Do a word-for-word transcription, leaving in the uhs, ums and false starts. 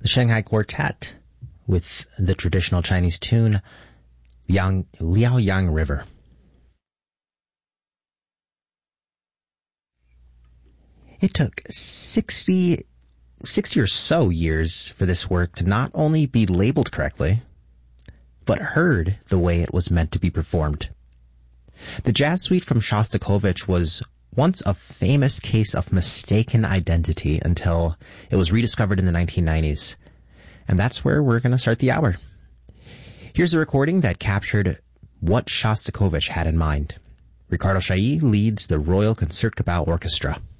the Shanghai Quartet with the traditional Chinese tune Yang, Liao Yang River. It took sixty, sixty or so years for this work to not only be labeled correctly, but heard the way it was meant to be performed. The jazz suite from Shostakovich was once a famous case of mistaken identity until it was rediscovered in the nineteen nineties. And that's where we're going to start the hour. Here's a recording that captured what Shostakovich had in mind. Ricardo Chailly leads the Royal Concertgebouw Orchestra.